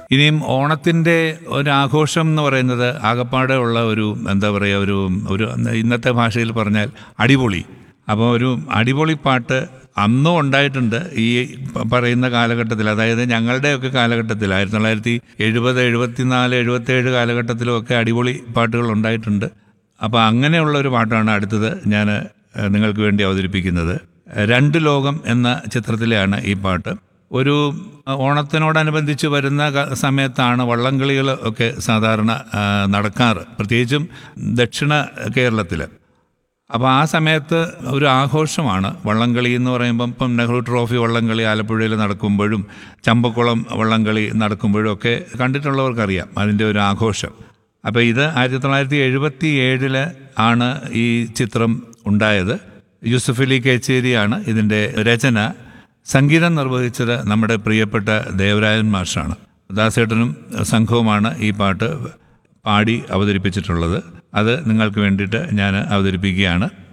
ഇനിയും ഓണത്തിൻ്റെ ഒരാഘോഷം എന്ന് പറയുന്നത് ആകപ്പാടെ ഉള്ള ഒരു എന്താ പറയുക, ഒരു ഇന്നത്തെ ഭാഷയിൽ പറഞ്ഞാൽ അടിപൊളി. അപ്പോൾ ഒരു അടിപൊളി പാട്ട് അന്നും ഉണ്ടായിട്ടുണ്ട് ഈ പറയുന്ന കാലഘട്ടത്തിൽ. അതായത് ഞങ്ങളുടെയൊക്കെ കാലഘട്ടത്തിൽ 1970, 74, 77 കാലഘട്ടത്തിലുമൊക്കെ അടിപൊളി പാട്ടുകൾ ഉണ്ടായിട്ടുണ്ട്. അപ്പോൾ അങ്ങനെയുള്ള ഒരു പാട്ടാണ് അടുത്തത് ഞാൻ നിങ്ങൾക്ക് വേണ്ടി അവതരിപ്പിക്കുന്നത്. രണ്ട് ലോകം എന്ന ചിത്രത്തിലെയാണ് ഈ പാട്ട്. ഒരു ഓണത്തിനോടനുബന്ധിച്ച് വരുന്ന സമയത്താണ് വള്ളംകളികൾ ഒക്കെ സാധാരണ നടക്കാറ്, പ്രത്യേകിച്ചും ദക്ഷിണ കേരളത്തിൽ. അപ്പോൾ ആ സമയത്ത് ഒരു ആഘോഷമാണ് വള്ളംകളി എന്ന് പറയുമ്പം. ഇപ്പം നെഹ്റു ട്രോഫി വള്ളംകളി ആലപ്പുഴയിൽ നടക്കുമ്പോഴും ചമ്പക്കുളം വള്ളംകളി നടക്കുമ്പോഴും ഒക്കെ കണ്ടിട്ടുള്ളവർക്കറിയാം അതിൻ്റെ ഒരു ആഘോഷം. അപ്പോൾ ഇത് 1977 ആണ് ഈ ചിത്രം ഉണ്ടായത്. യൂസഫലി കേച്ചേരിയാണ് ഇതിൻ്റെ രചന. സംഗീതം നിർവഹിച്ചത് നമ്മുടെ പ്രിയപ്പെട്ട ദേവരാജൻ മാഷാണ്. ദാസേട്ടനും സംഘവുമാണ് ഈ പാട്ട് പാടി അവതരിപ്പിച്ചിട്ടുള്ളത്. അത് നിങ്ങൾക്ക് വേണ്ടിയിട്ട് ഞാൻ അവതരിപ്പിക്കുകയാണ്.